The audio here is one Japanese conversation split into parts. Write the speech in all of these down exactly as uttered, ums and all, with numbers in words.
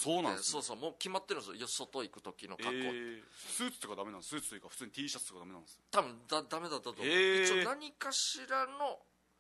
そうなんですね。 そうそう、もう決まってるんですよ、外行く時の格好、えー、スーツとかダメなんです？スーツというか普通に T シャツとかダメなんです？ 多分だダメだったと思う、 えー、 一応何かしらの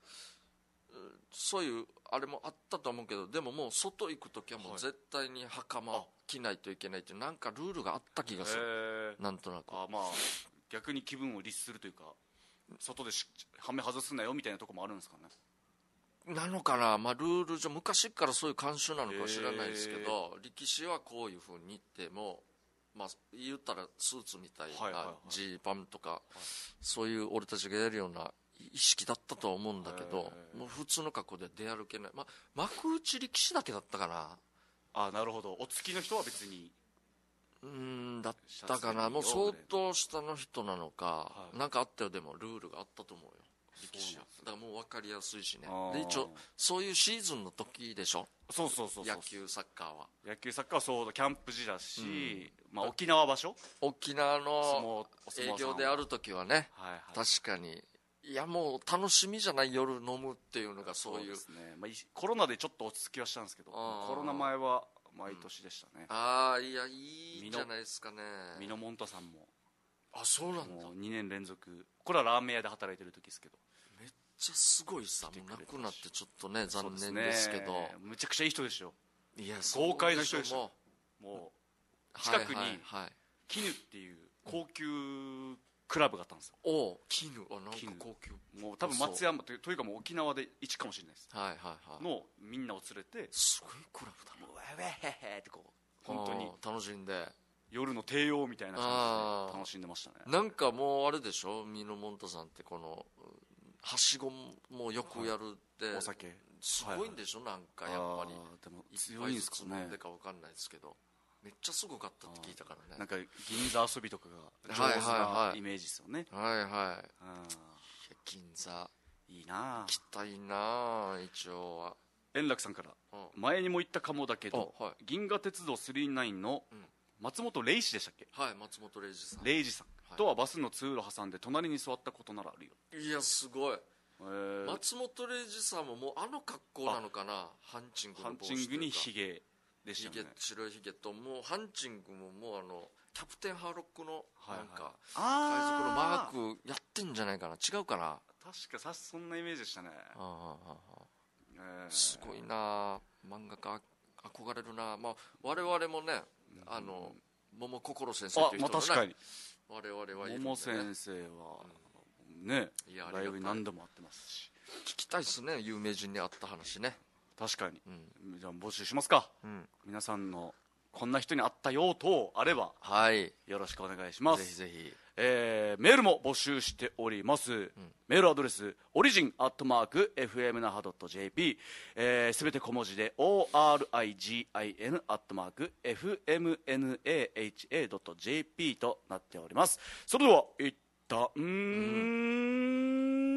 そういうあれもあったと思うけど、でももう外行く時はもう絶対に袴を着ないといけないっていうなんかルールがあった気がする、なんとなく。 あ、まあ逆に気分を律するというか、外でしはめ外すなよみたいなとこもあるんですかね。 なのかな、まあ、ルール上昔からそういう慣習なのかは知らないですけど、力士はこういうふうに言っても、まあ、言ったらスーツみたいなジーパンとか、はい、そういう俺たちがやるような意識だったとは思うんだけど、もう普通の格好で出歩けない、まあ、幕内力士だけだったかな。 あ、なるほど。お付きの人は別にうーんだったかな、もう相当下の人なのか、はい、なんかあったよ。でもルールがあったと思うよ、力士は。だからもう分かりやすいしね。で一応そういうシーズンの時でしょ。 そうそうそうそう、 野球サッカーは野球サッカーはそうだ、キャンプ時だし、うん、まあ、沖縄場所、 沖縄の営業である時はね、はいはい、確かに。いやもう楽しみじゃない、夜飲むっていうのがそういう。 そうですね、まあ、コロナでちょっと落ち着きはしたんですけど、コロナ前は毎年でしたね、 うん、ああ、いや、いいんじゃないですかね。 ミノモンタさんも、 あ、そうなんだ、 もうにねん連続、これはラーメン屋で働いてる時ですけど、 めっちゃすごいさ、もう亡くなってちょっとね残念ですけど、 ね、むちゃくちゃいい人でしょ。 いや、 豪快な人でしょ。もう近くに絹っていう高級クラブがあったんですよ。 お絹、あ、なんか高級、 もう多分松山という、というかもう沖縄で一かもしれないです、 はいはいはい、 のみんなを連れて、 すごいクラブだな、 もうウェウェヘヘってこう本当に楽しんで、 夜の帝王みたいな感じで楽しんでましたね。 なんかもうあれでしょ、ミノモンタさんってこのはしごもよくやるって、はい、 お酒すごいんでしょ、はいはい、なんかやっぱりでも強いんですかね、 飲んでか分かんないですけど、めっちゃすごかったって聞いたからね。 なんか銀座遊びとかが上手なイメージですよね。 はいはい、はいはい、銀座いいな、 行きたいな、一応は。 円楽さんから、前にも言ったかもだけど、はい、銀河鉄道スリーナインの松本零士でしたっけ。 はい、松本零士さん、 零士さん、はい、とはバスの通路挟んで隣に座ったことならあるよ。 いやすごい、えー、松本零士さんももうあの格好なのかな、ハンチングの帽子というか、 ハンチングにヒゲでしたね、 白いヒゲと、もうハンチングももうあのキャプテンハーロックのなんか海賊のマークやってんじゃないかな、違うかな、 確かさそんなイメージでしたね。ああ、 えー、すごいな、漫画家憧れるな。まあ我々もね、うん、あの桃心先生っていう人もね、 まあ、確かに我々はいるんで、ね、 桃先生はね、うん、ライブに何度も会ってますし、 聞きたいっすね、有名人に会った話ね。 確かに、うん、じゃあ募集しますか、うん、皆さんのこんな人に会ったよ等あれば、はい、よろしくお願いします。 ぜひぜひ、 えー、メールも募集しております、うん、メールアドレスオリジンアットマーク エフエムナハドットジェーピー、すべて小文字で オーアールアイジーアイエヌ アットマーク エフエムエヌエーエイチエードットジェーピー となっております。それでは一旦うー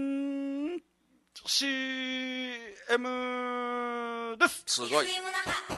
ん シーエム です。 すごい。